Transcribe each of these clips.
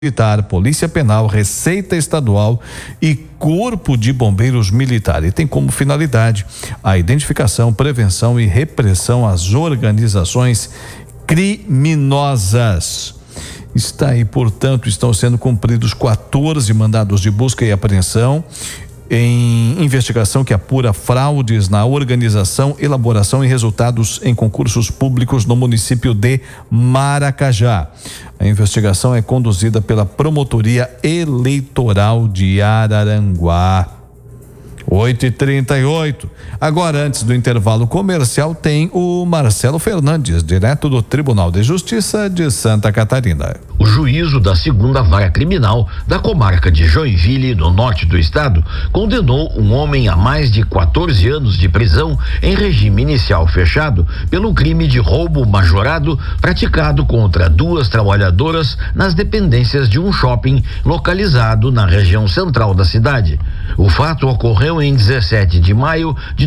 Militar, Polícia Penal, Receita Estadual e Corpo de Bombeiros Militar. E tem como finalidade a identificação, prevenção e repressão às organizações criminosas. Está aí, portanto, estão sendo cumpridos 14 mandados de busca e apreensão em investigação que apura fraudes na organização, elaboração e resultados em concursos públicos no município de Maracajá. A investigação é conduzida pela Promotoria Eleitoral de Araranguá. 8h38. Agora, antes do intervalo comercial, tem o Marcelo Fernandes, direto do Tribunal de Justiça de Santa Catarina. O juízo da segunda vara criminal da comarca de Joinville, no norte do estado, condenou um homem a mais de 14 anos de prisão em regime inicial fechado pelo crime de roubo majorado praticado contra 2 trabalhadoras nas dependências de um shopping localizado na região central da cidade. O fato ocorreu em 17 de maio de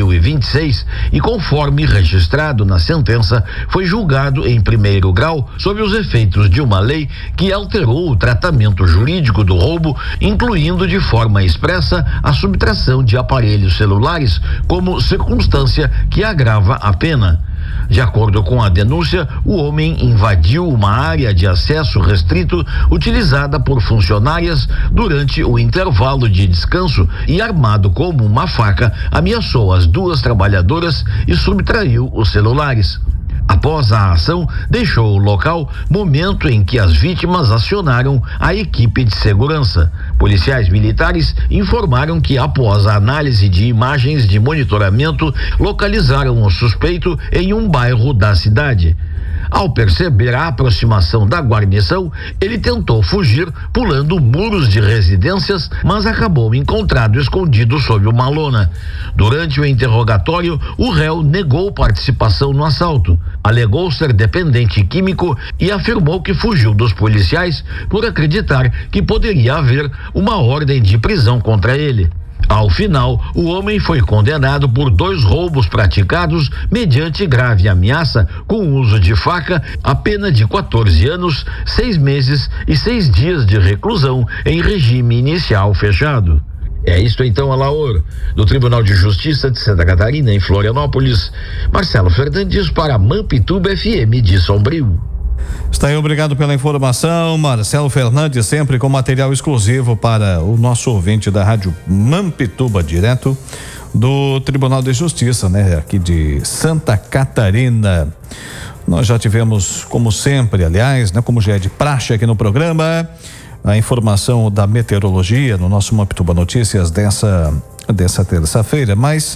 2026 e, conforme registrado na sentença, foi julgado em primeiro grau sob os efeitos de uma lei que alterou o tratamento jurídico do roubo, incluindo de forma expressa a subtração de aparelhos celulares como circunstância que agrava a pena. De acordo com a denúncia, o homem invadiu uma área de acesso restrito utilizada por funcionárias durante o intervalo de descanso e, armado como uma faca, ameaçou as 2 trabalhadoras e subtraiu os celulares. Após a ação, deixou o local, momento em que as vítimas acionaram a equipe de segurança. Policiais militares informaram que, após a análise de imagens de monitoramento, localizaram o suspeito em um bairro da cidade. Ao perceber a aproximação da guarnição, ele tentou fugir pulando muros de residências, mas acabou encontrado escondido sob uma lona. Durante o interrogatório, o réu negou participação no assalto, alegou ser dependente químico e afirmou que fugiu dos policiais por acreditar que poderia haver uma ordem de prisão contra ele. Ao final, o homem foi condenado por 2 roubos praticados mediante grave ameaça com uso de faca, a pena de 14 anos, 6 meses e 6 dias de reclusão em regime inicial fechado. É isto então, Alaor, do Tribunal de Justiça de Santa Catarina, em Florianópolis. Marcelo Fernandes para Mampituba FM de Sombrio. Está aí, obrigado pela informação, Marcelo Fernandes, sempre com material exclusivo para o nosso ouvinte da Rádio Mampituba, direto do Tribunal de Justiça, né? Aqui de Santa Catarina. Nós já tivemos, como sempre, aliás, né? Como já é de praxe aqui no programa, a informação da meteorologia no nosso Mampituba Notícias dessa terça-feira, mas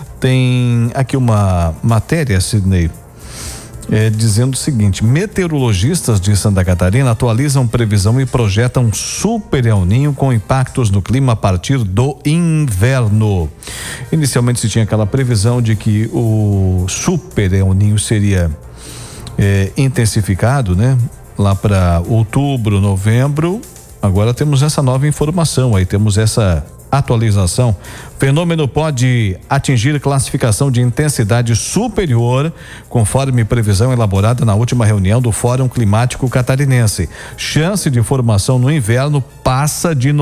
tem aqui uma matéria, Sidney, dizendo o seguinte: meteorologistas de Santa Catarina atualizam previsão e projetam super El Ninho com impactos no clima a partir do inverno. Inicialmente se tinha aquela previsão de que o super El Ninho seria intensificado, né? Lá para outubro, novembro. Agora temos essa nova informação, aí temos essa atualização. Fenômeno pode atingir classificação de intensidade superior, conforme previsão elaborada na última reunião do Fórum Climático Catarinense. Chance de formação no inverno passa de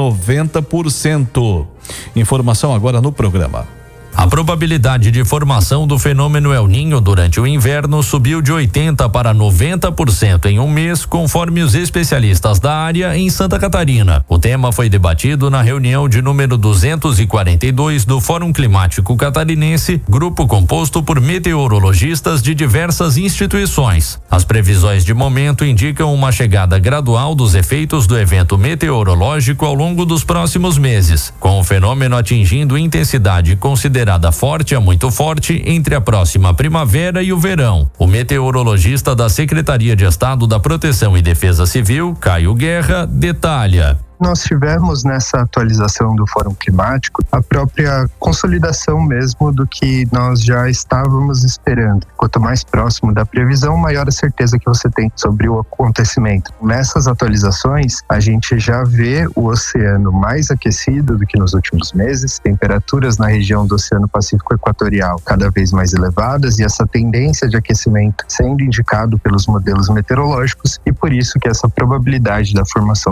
90%. Informação agora no programa. A probabilidade de formação do fenômeno El Ninho durante o inverno subiu de 80% para 90% em um mês, conforme os especialistas da área em Santa Catarina. O tema foi debatido na reunião de número 242 do Fórum Climático Catarinense, grupo composto por meteorologistas de diversas instituições. As previsões de momento indicam uma chegada gradual dos efeitos do evento meteorológico ao longo dos próximos meses, com o fenômeno atingindo intensidade considerável forte a muito forte entre a próxima primavera e o verão. O meteorologista da Secretaria de Estado da Proteção e Defesa Civil, Caio Guerra, detalha. nós tivemos nessa atualização do Fórum Climático a própria consolidação mesmo do que nós já estávamos esperando. Quanto mais próximo da previsão, maior a certeza que você tem sobre o acontecimento. Nessas atualizações, a gente já vê o oceano mais aquecido do que nos últimos meses, temperaturas na região do Oceano Pacífico Equatorial cada vez mais elevadas e essa tendência de aquecimento sendo indicado pelos modelos meteorológicos, e por isso que essa probabilidade da formação